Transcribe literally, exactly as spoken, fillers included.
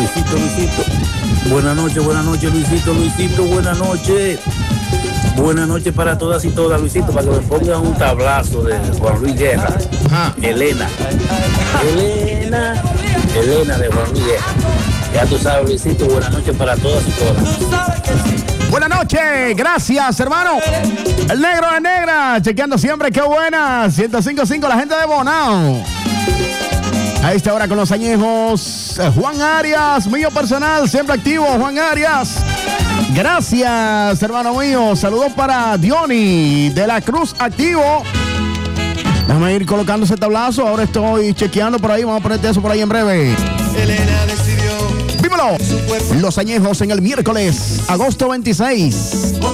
Luisito, Luisito. Buenas noches, buenas noches, Luisito, Luisito, buenas noches. Buenas noches para todas y todas, Luisito, para que me pongan un tablazo de Juan Luis Guerra. Ajá. Elena. Elena. Elena de Juan Luis Guerra. Ya tú sabes, Luisito, buenas noches para todas y todas. Buenas noches, gracias, hermano. El negro de negra, chequeando siempre, qué buena. ciento cinco punto cinco, la gente de Bonao. A esta hora con los añejos, Juan Arias, mío personal, siempre activo, Juan Arias. Gracias, hermano mío. Saludos para Diony de la Cruz, activo. Déjame ir colocando ese tablazo. Ahora estoy chequeando por ahí. Vamos a ponerte eso por ahí en breve. Elena decidió. ¡Dímelo! Los añejos en el miércoles, agosto veintiséis. Con